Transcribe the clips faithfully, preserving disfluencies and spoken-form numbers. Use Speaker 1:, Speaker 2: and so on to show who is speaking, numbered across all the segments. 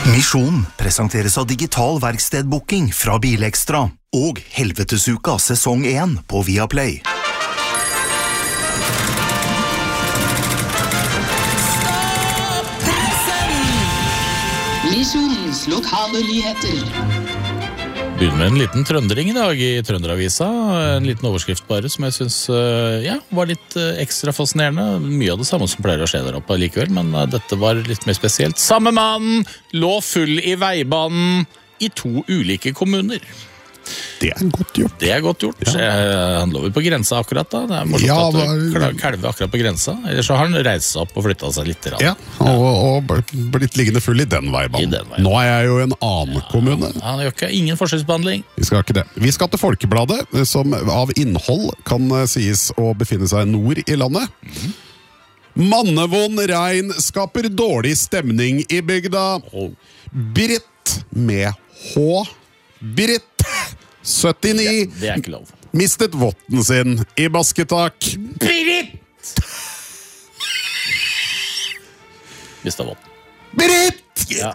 Speaker 1: Misjon presenteres av Digital Verkstedbooking fra Bilekstra og Helvetesuka sesong én på Viaplay.
Speaker 2: Misjonens lokale nyheter.
Speaker 3: Begynner med en liten trøndering i dag i Trønderavisa. En liten overskrift bare som jeg synes ja, var litt ekstra fascinerende. Mye av det samme som pleier å skje der oppe likevel, men dette var litt mer spesielt. Samme mann lå full i veibanen i to ulike kommuner.
Speaker 4: Det er godt gjort.
Speaker 3: Det er godt gjort. Ja. Han lå vel på grensa akkurat da. Det er morsomt ja, var... at kalve akkurat på grensa. Eller så har han reist seg opp og flyttet seg litt.
Speaker 4: Ja, og, og blitt liggende full i den veibanen. Veien. Nå er jeg jo i en annen ja, kommune.
Speaker 3: Han gjør ikke ingen forskjellsbehandling.
Speaker 4: Vi skal ikke det. Vi skal til Folkebladet, som av innhold kan sies å befinne seg nord i landet. Mm. Mannevond regn skaper dårlig stemning i bygda. Oh. Britt med H. Britt syttini
Speaker 3: ja, det er ikke lov.
Speaker 4: Mistet votten sin i basketak.
Speaker 3: Britt! Mistet votten.
Speaker 4: Britt!
Speaker 3: Ja.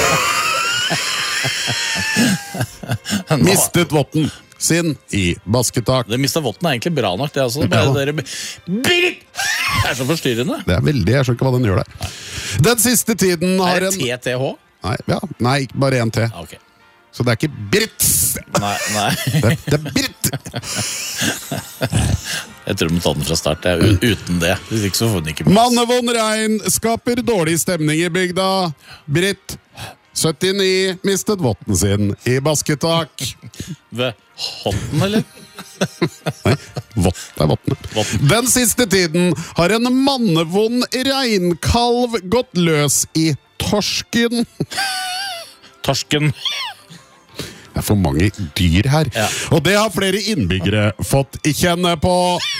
Speaker 4: Mistet votten sin i basketak.
Speaker 3: Det mistet votten er egentlig bra nok, det altså. Bare ja. Dere... Britt! Det er så forstyrrende.
Speaker 4: Det er veldig, jeg skjønner ikke hva den gjør der. Nei. Den siste tiden har en...
Speaker 3: Er det T T H?
Speaker 4: Nei, ja. Nei, bare en T.
Speaker 3: Ok.
Speaker 4: Så det er ikke Britt.
Speaker 3: Nei, nei.
Speaker 4: Det, det er Britt.
Speaker 3: Jeg tror vi må ta den fra start. Det er uten det. Hvis ikke så får den ikke plass.
Speaker 4: Mannevond regn skaper dårlig stemning i bygda. Britt, syttini, mistet votten sin i basketak.
Speaker 3: Ved hånden, eller?
Speaker 4: Nei, vott, det er vottene. Votten. Den siste tiden har en mannevond regnkalv gått løs i torsken.
Speaker 3: Torsken.
Speaker 4: Det er for mange dyr her.
Speaker 3: Ja. Og
Speaker 4: det har flere innbyggere fått kjenne på.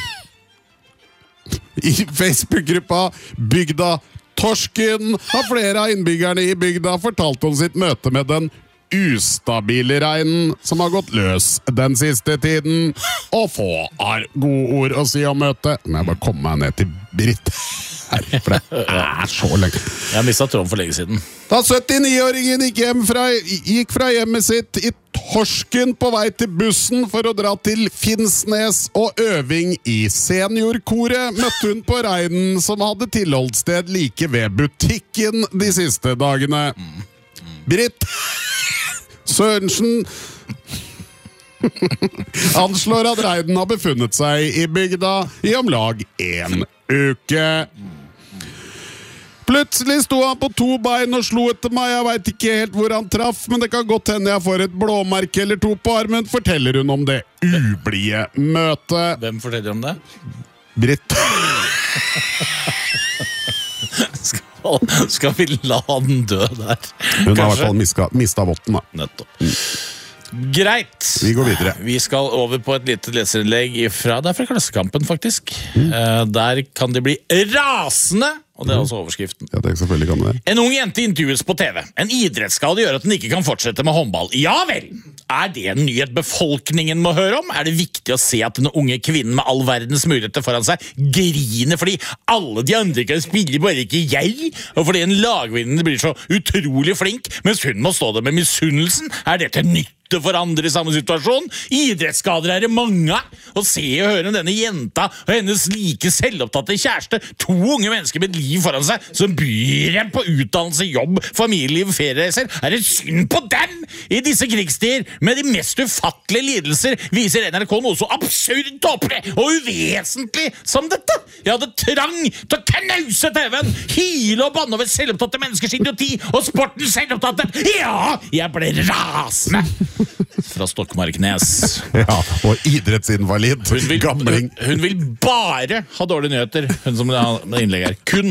Speaker 4: I Facebook-gruppa Bygda Torsken har flere av innbyggerne i bygda fortalt om sitt møte med den ustabile regnen som har gått løs den siste tiden. Og få har gode ord å si om møtet. Men jeg bare kommer meg ned til Britt. For det er så lenge.
Speaker 3: Jeg har mistet tråden for lenge siden.
Speaker 4: Da syttini-åringen gikk, hjem fra, gikk fra hjemmet sitt i Torsken på vei til bussen for å dra til Finnsnes og øving i seniorkoret, møtte hun på regnen som hadde tilholdssted like ved butikken de siste dagene. Britt Sørensen anslår at regnen har befunnet seg i bygda i om lag en uke. Plutselig sto han på to bein og slo etter meg. Jeg vet ikke helt hvor han traff, men det kan godt hende jeg får et blåmerke eller to på armen, forteller hun om det ublide møtet.
Speaker 3: Hvem forteller om det?
Speaker 4: Britt.
Speaker 3: skal, skal vi la han dø der?
Speaker 4: Hun har i hvert fall mistet, mistet votten da.
Speaker 3: Nettopp. Mm. Greit.
Speaker 4: Vi går videre.
Speaker 3: Vi skal over på et lite leserinnlegg fra, det er fra Klassekampen faktisk. Mm. Uh, der kan de bli rasende, og det er også overskriften.
Speaker 4: Ja, det er selvfølgelig kan det.
Speaker 3: En ung jente intervjues på T V. En idrettsskade gjør at den ikke kan fortsette med håndball. Ja vel! Er det en nyhet befolkningen må høre om? Er det viktig å se at den unge kvinnen med all verdens muligheter foran seg griner fordi alle de andre kan spille, bare ikke jeg? Og fordi en lagvinner blir så utrolig flink, mens hun må stå der med misunnelsen? Er dette nytt for andre i samme situasjon? Idrettsskader er det mange. Og se og høre denne jenta og hennes like selvopptatte kjæreste, to unge mennesker med et liv foran seg, som byr dem på utdannelse, jobb, familieliv, feriereiser. Er det synd på dem? I disse krigstider med de mest ufattelige lidelser viser N R K noe så absurd tåpelig og uvesentlig som dette. Jeg hadde trang til å knause T V-en, hile og banne over selvopptatte menneskers idioti og sportens selvopptatte. Ja, jeg ble rasende. Fra Stokmarknes.
Speaker 4: Ja, og idrettsinvalid.
Speaker 3: Hun vil,
Speaker 4: Gamling.
Speaker 3: Hun, hun vil bare ha dårlige nyheter, hun som har innlegg her. Kun